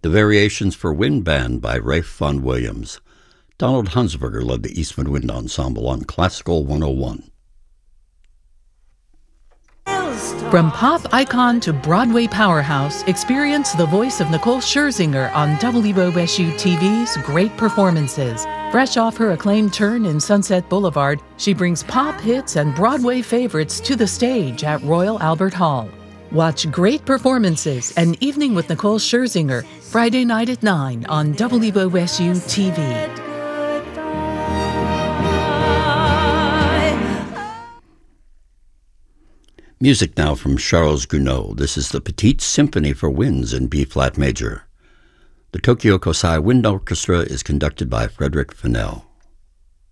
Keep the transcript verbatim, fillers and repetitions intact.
The Variations for Wind Band by Rafe Vaughan Williams. Donald Hunsberger led the Eastman Wind Ensemble on Classical one oh one. From pop icon to Broadway powerhouse, experience the voice of Nicole Scherzinger on W O S U T V's Great Performances. Fresh off her acclaimed turn in Sunset Boulevard, she brings pop hits and Broadway favorites to the stage at Royal Albert Hall. Watch Great Performances, An Evening with Nicole Scherzinger, Friday night at nine on W O S U T V. Music now from Charles Gounod. This is the Petite Symphony for Winds in B-flat major. The Tokyo Kosai Wind Orchestra is conducted by Frederick Fennell.